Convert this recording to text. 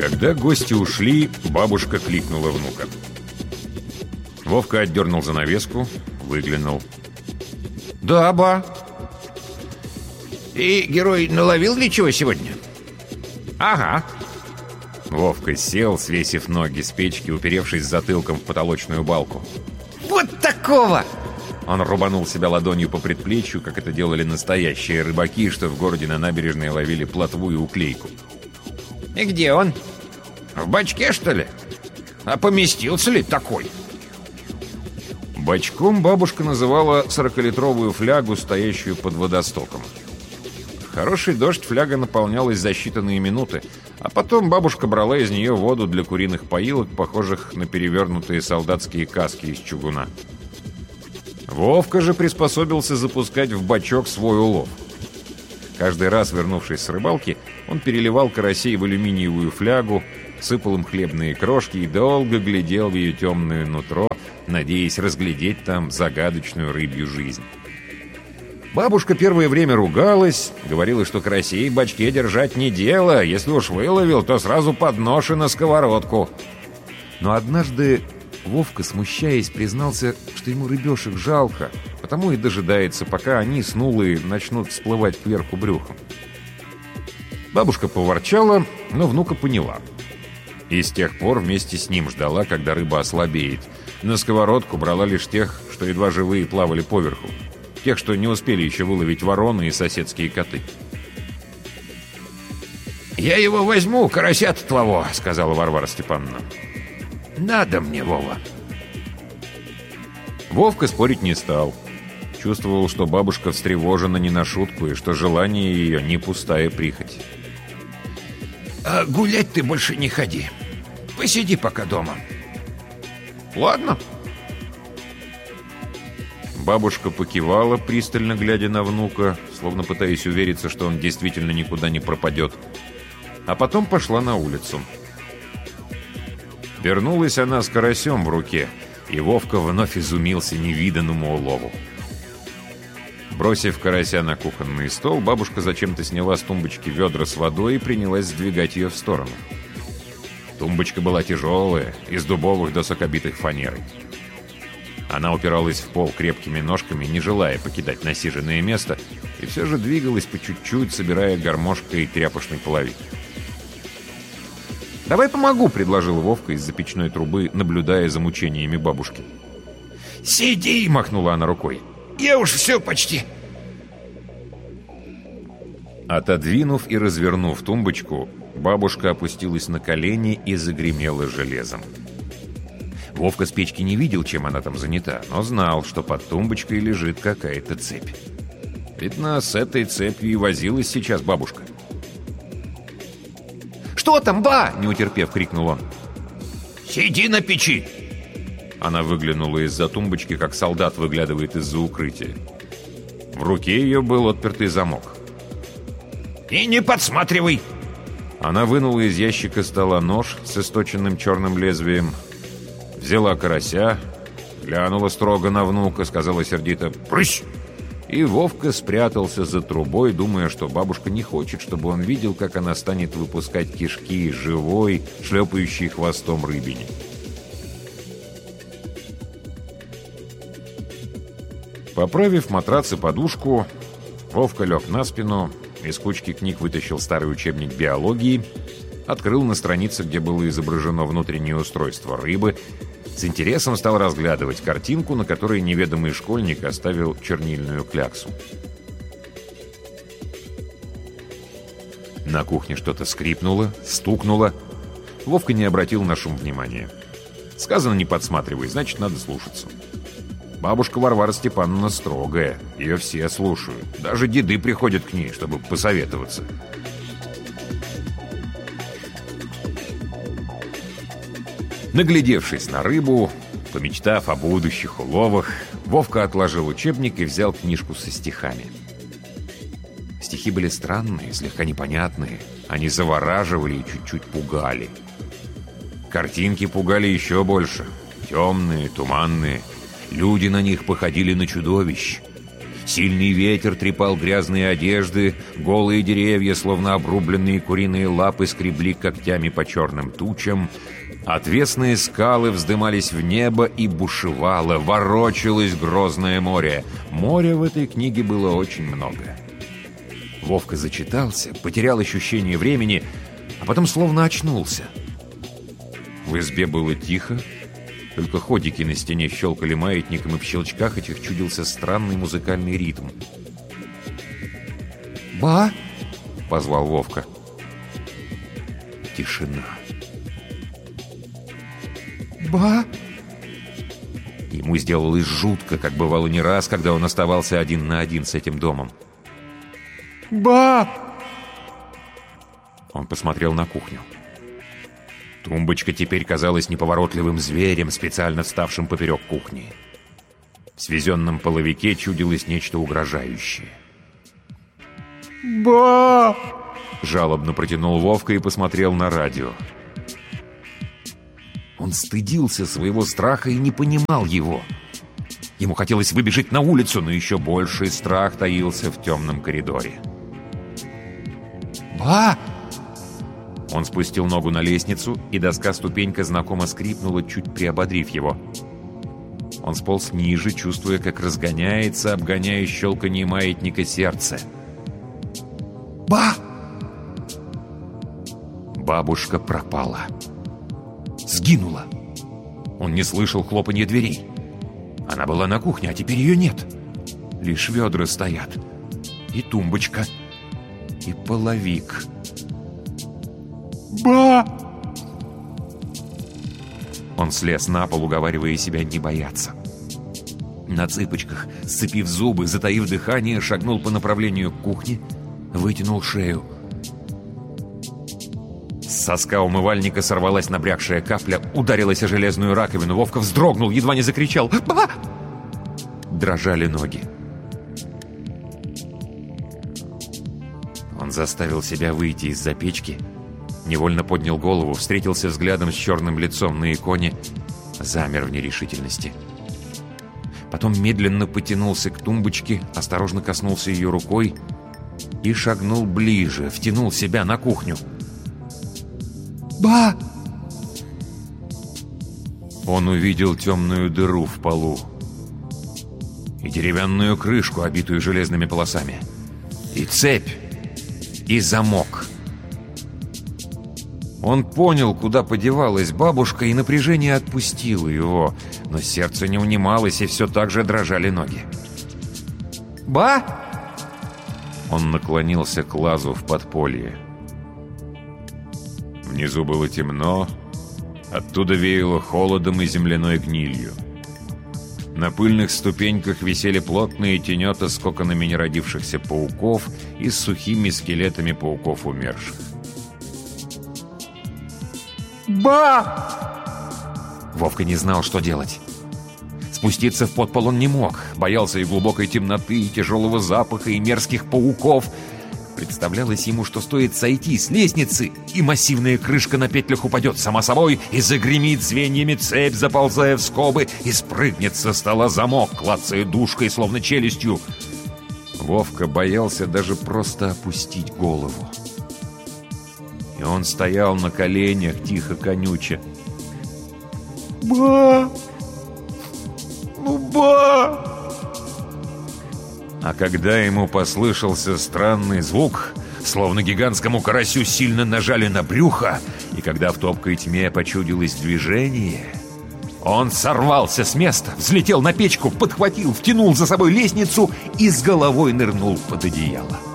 Когда гости ушли, бабушка кликнула внука. Вовка отдернул занавеску, выглянул. «Да, ба». «И герой наловил ли чего сегодня?» «Ага». Вовка сел, свесив ноги с печки, уперевшись затылком в потолочную балку. «Вот такого!» Он рубанул себя ладонью по предплечью, как это делали настоящие рыбаки, что в городе на набережной ловили плотву и уклейку. «И где он? В бачке, что ли? А поместился ли такой?» Бачком бабушка называла 40-литровую флягу, стоящую под водостоком. В хороший дождь фляга наполнялась за считанные минуты, а потом бабушка брала из нее воду для куриных поилок, похожих на перевернутые солдатские каски из чугуна. Вовка же приспособился запускать в бачок свой улов. Каждый раз, вернувшись с рыбалки, он переливал карасей в алюминиевую флягу, сыпал им хлебные крошки и долго глядел в ее темное нутро, надеясь разглядеть там загадочную рыбью жизнь. Бабушка первое время ругалась, говорила, что карасей в бачке держать не дело, если уж выловил, то сразу под нож и на сковородку. Но однажды Вовка, смущаясь, признался, что ему рыбешек жалко, потому и дожидается, пока они, снулые, начнут всплывать кверху брюхом. Бабушка поворчала, но внука поняла. И с тех пор вместе с ним ждала, когда рыба ослабеет. На сковородку брала лишь тех, что едва живые плавали поверху. Тех, что не успели еще выловить вороны и соседские коты. «Я его возьму, карася-то твоего», — сказала Варвара Степановна. «Надо мне, Вова». Вовка спорить не стал. Чувствовал, что бабушка встревожена не на шутку, и что желание ее не пустая прихоть. «А гулять ты больше не ходи. Посиди пока дома». «Ладно». Бабушка покивала, пристально глядя на внука, словно пытаясь увериться, что он действительно никуда не пропадет. А потом пошла на улицу. Вернулась она с карасем в руке, и Вовка вновь изумился невиданному улову. Бросив карася на кухонный стол, бабушка зачем-то сняла с тумбочки ведра с водой и принялась сдвигать ее в сторону. Тумбочка была тяжелая, из дубовых досок, обитых фанерой. Она упиралась в пол крепкими ножками, не желая покидать насиженное место, и все же двигалась по чуть-чуть, собирая гармошкой тряпочный половик. «Давай помогу», — предложил Вовка из-за печной трубы, наблюдая за мучениями бабушки. «Сиди!» — махнула она рукой. «Я уж все почти». Отодвинув и развернув тумбочку, бабушка опустилась на колени и загремела железом. Вовка с печки не видел, чем она там занята, но знал, что под тумбочкой лежит какая-то цепь. Видно, с этой цепью и возилась сейчас бабушка. «Что там, ба?» — не утерпев, крикнул он. «Сиди на печи!» Она выглянула из-за тумбочки, как солдат выглядывает из-за укрытия. В руке ее был отпертый замок. «И не подсматривай!» Она вынула из ящика стола нож с источенным черным лезвием, взяла карася, глянула строго на внука, сказала сердито «Брысь!» И Вовка спрятался за трубой, думая, что бабушка не хочет, чтобы он видел, как она станет выпускать кишки живой, шлепающей хвостом рыбине. Поправив матрац и подушку, Вовка лег на спину, из кучки книг вытащил старый учебник биологии, открыл на странице, где было изображено внутреннее устройство рыбы, с интересом стал разглядывать картинку, на которой неведомый школьник оставил чернильную кляксу. На кухне что-то скрипнуло, стукнуло. Вовка не обратил на шум внимания. Сказано «не подсматривай», значит, надо слушаться. Бабушка Варвара Степановна строгая, ее все слушают. Даже деды приходят к ней, чтобы посоветоваться. Наглядевшись на рыбу, помечтав о будущих уловах, Вовка отложил учебник и взял книжку со стихами. Стихи были странные, слегка непонятные. Они завораживали и чуть-чуть пугали. Картинки пугали еще больше. Темные, туманные. Люди на них походили на чудовищ. Сильный ветер трепал грязные одежды, голые деревья, словно обрубленные куриные лапы, скребли когтями по черным тучам. Отвесные скалы вздымались в небо, и бушевало, ворочалось грозное море. Моря в этой книге было очень много. Вовка зачитался, потерял ощущение времени, а потом словно очнулся. В избе было тихо, только ходики на стене щелкали маятником, и в щелчках этих чудился странный музыкальный ритм. «Ба!» — позвал Вовка. Тишина. «Ба!» Ему сделалось жутко, как бывало не раз, когда он оставался один на один с этим домом. «Ба!» Он посмотрел на кухню. Тумбочка теперь казалась неповоротливым зверем, специально вставшим поперек кухни. В свезенном половике чудилось нечто угрожающее. «Ба!» — жалобно протянул Вовка и посмотрел на радио. Он стыдился своего страха и не понимал его. Ему хотелось выбежать на улицу, но еще больший страх таился в темном коридоре. «Ба!» Он спустил ногу на лестницу, и доска-ступенька знакомо скрипнула, чуть приободрив его. Он сполз ниже, чувствуя, как разгоняется, обгоняя щелканье маятника сердце. «Ба!» Бабушка пропала. Сгинула. Он не слышал хлопанья дверей. Она была на кухне, а теперь ее нет. Лишь ведра стоят. И тумбочка. И половик. «Ба!» Он слез на пол, уговаривая себя не бояться. На цыпочках, сцепив зубы, затаив дыхание, шагнул по направлению к кухне, вытянул шею. С соска умывальника сорвалась набрякшая капля, ударилась о железную раковину. Вовка вздрогнул, едва не закричал. «Ба!» Дрожали ноги. Он заставил себя выйти из-за печки, невольно поднял голову, встретился взглядом с черным лицом на иконе, замер в нерешительности. Потом медленно потянулся к тумбочке, осторожно коснулся ее рукой и шагнул ближе, втянул себя на кухню. «Ба!» Он увидел темную дыру в полу и деревянную крышку, обитую железными полосами, и цепь, и замок. Он понял, куда подевалась бабушка, и напряжение отпустило его, но сердце не унималось, и все так же дрожали ноги. «Ба!» Он наклонился к лазу в подполье. Внизу было темно, оттуда веяло холодом и земляной гнилью. На пыльных ступеньках висели плотные тенета с коконами неродившихся пауков и с сухими скелетами пауков умерших. «Ба!» Вовка не знал, что делать. Спуститься в подпол он не мог. Боялся и глубокой темноты, и тяжелого запаха, и мерзких пауков. Представлялось ему, что стоит сойти с лестницы, и массивная крышка на петлях упадет сама собой, и загремит звеньями цепь, заползая в скобы, и спрыгнет со стола замок, клацая душкой, словно челюстью. Вовка боялся даже просто опустить голову. И он стоял на коленях, тихо конюча. «Ба! Ну, ба!» А когда ему послышался странный звук, словно гигантскому карасю сильно нажали на брюхо, и когда в топкой тьме почудилось движение, он сорвался с места, взлетел на печку, подхватил, втянул за собой лестницу и с головой нырнул под одеяло.